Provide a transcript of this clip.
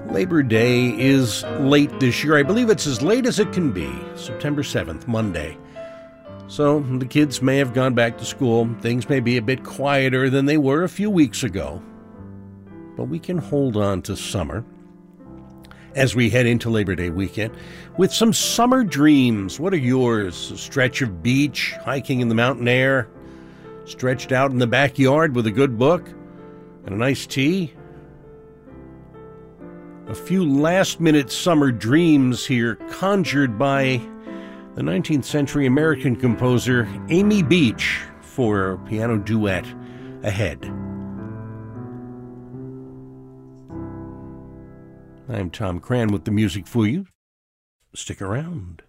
Labor Day is late this year. I believe it's as late as it can be, September 7th, Monday. So the kids may have gone back to school. Things may be a bit quieter than they were a few weeks ago. But we can hold on to summer as we head into Labor Day weekend with some summer dreams. What are yours? A stretch of beach, hiking in the mountain air, stretched out in the backyard with a good book and a nice tea? A few last-minute summer dreams here conjured by the 19th century American composer Amy Beach for a piano duet ahead. I'm Tom Cran with the music for you. Stick around.